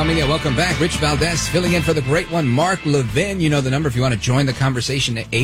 coming in. Welcome back. Rich Valdez filling in for the great one, Mark Levin. You know the number if you want to join the conversation at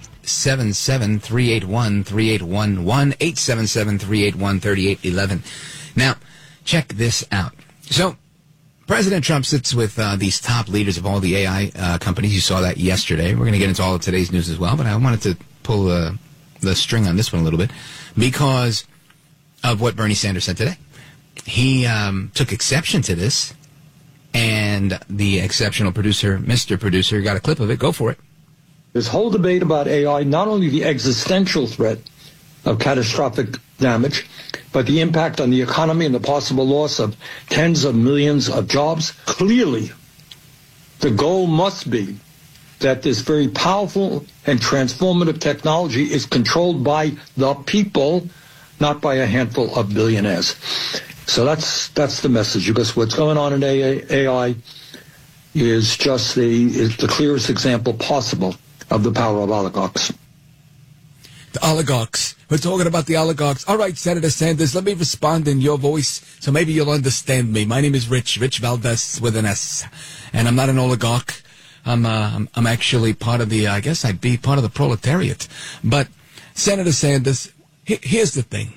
877-381-3811, 877-381-3811. Now, check this out. So, President Trump sits with these top leaders of all the AI companies. You saw that yesterday. We're going to get into all of today's news as well, but I wanted to pull the string on this one a little bit because of what Bernie Sanders said today. He took exception to this, and the exceptional producer, Mr. Producer, got a clip of it. Go for it. This whole debate about AI, not only the existential threat of catastrophic damage, but the impact on the economy and the possible loss of tens of millions of jobs. Clearly, the goal must be that this very powerful and transformative technology is controlled by the people, not by a handful of billionaires. So that's the message, because what's going on in AI is just the clearest example possible of the power of oligarchs. The oligarchs. We're talking about the oligarchs. All right, Senator Sanders, let me respond in your voice so maybe you'll understand me. My name is Rich Valdez with an S, and I'm not an oligarch. I'm actually part of the, I guess I'd be part of the proletariat. But, Senator Sanders, here's the thing.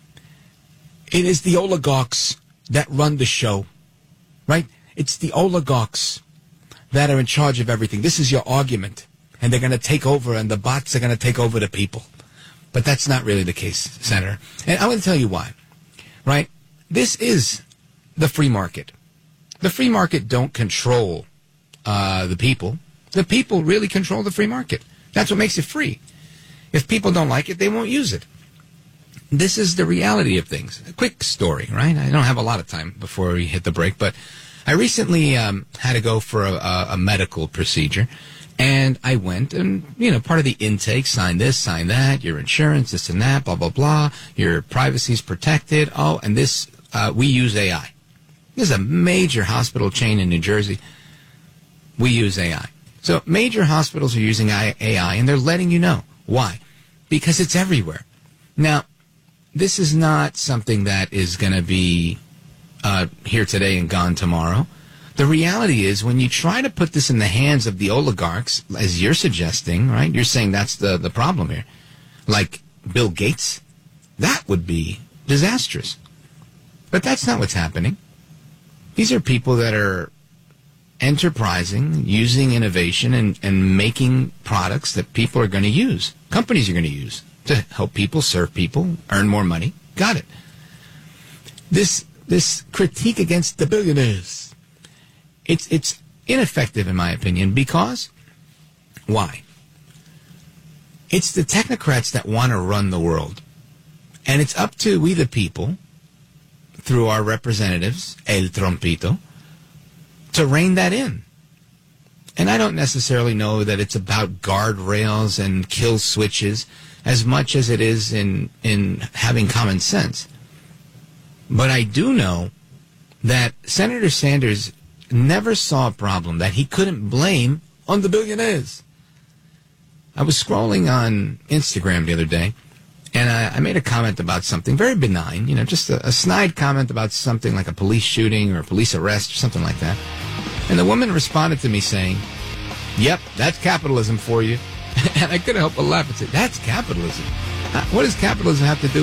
It is the oligarchs that run the show, right? It's the oligarchs that are in charge of everything. This is your argument. And they're going to take over, and the bots are going to take over the people. But that's not really the case, Senator. And I'm going to tell you why, right? This is the free market. The free market don't control the people. The people really control the free market. That's what makes it free. If people don't like it, they won't use it. This is the reality of things. A quick story, right? I don't have a lot of time before we hit the break, but I recently had to go for a medical procedure, and I went and, part of the intake, sign this, sign that, your insurance, this and that, blah, blah, blah, your privacy's protected. Oh, and this, we use AI. This is a major hospital chain in New Jersey. We use AI. So major hospitals are using AI, and they're letting you know. Why? Because it's everywhere. Now, this is not something that is going to be here today and gone tomorrow. The reality is when you try to put this in the hands of the oligarchs, as you're suggesting, right? You're saying that's the problem here. Like Bill Gates, that would be disastrous. But that's not what's happening. These are people that are enterprising, using innovation, and making products that people are going to use. Companies are going to use to help people, serve people, earn more money. Got it. This critique against the billionaires, it's ineffective in my opinion because, why? It's the technocrats that want to run the world. And it's up to we the people, through our representatives, El Trompito, to rein that in. And I don't necessarily know that it's about guardrails and kill switches as much as it is in having common sense. But I do know that Senator Sanders never saw a problem that he couldn't blame on the billionaires. I was scrolling on Instagram the other day, and I made a comment about something very benign, just a snide comment about something like a police shooting or a police arrest or something like that. And the woman responded to me saying, "Yep, that's capitalism for you." And I couldn't help but laugh and say, that's capitalism. What does capitalism have to do